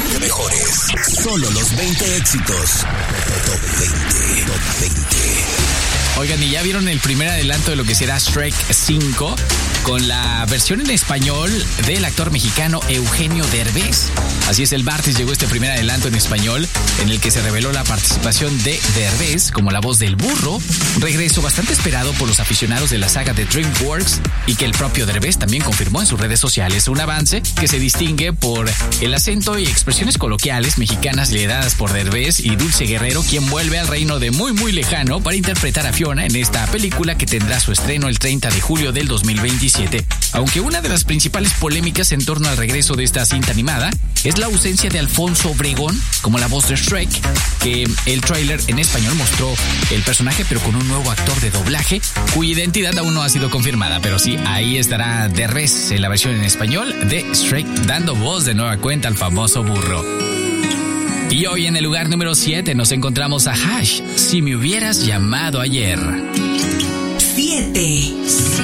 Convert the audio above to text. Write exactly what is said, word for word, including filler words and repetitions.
veinte mejores. Solo los veinte éxitos. Top veinte. Top veinte. Oigan, ¿y ya vieron el primer adelanto de lo que será Shrek cinco? Con la versión en español del actor mexicano Eugenio Derbez. Así es, el martes llegó este primer adelanto en español en el que se reveló la participación de Derbez como la voz del burro, un regreso bastante esperado por los aficionados de la saga de DreamWorks y que el propio Derbez también confirmó en sus redes sociales. Un avance que se distingue por el acento y expresiones coloquiales mexicanas lideradas por Derbez y Dulce Guerrero, quien vuelve al reino de muy muy lejano para interpretar a Fiona en esta película que tendrá su estreno el treinta de julio del dos mil veintisiete. Aunque una de las principales polémicas en torno al regreso de esta cinta animada es la ausencia de Alfonso Obregón como la voz de Shrek, que el tráiler en español mostró el personaje pero con un nuevo actor de doblaje cuya identidad aún no ha sido confirmada, pero sí, ahí estará Derbez en la versión en español de Shrek dando voz de nueva cuenta al famoso burro. Y hoy en el lugar número siete nos encontramos a Hash, Si me hubieras llamado ayer. siete.